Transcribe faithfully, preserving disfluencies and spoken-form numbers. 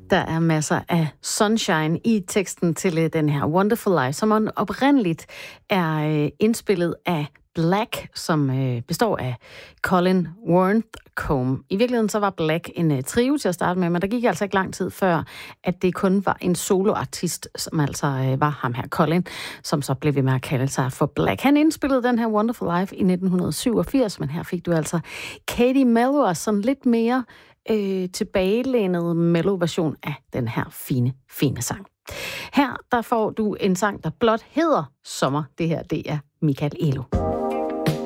Der er masser af sunshine i teksten til den her Wonderful Life, som oprindeligt er indspillet af Black, som består af Colin Warncombe. I virkeligheden så var Black en trio til at starte med, men der gik altså ikke lang tid før, at det kun var en soloartist, som altså var ham her, Colin, som så blev ved med at kalde sig for Black. Han indspillede den her Wonderful Life i nitten syvogfirs, men her fik du altså Katie Melua, sådan lidt mere øh, tilbagelænet mellow-version af den her fine, fine sang. Her der får du en sang, der blot hedder Sommer. Det her, det er Michael Elo.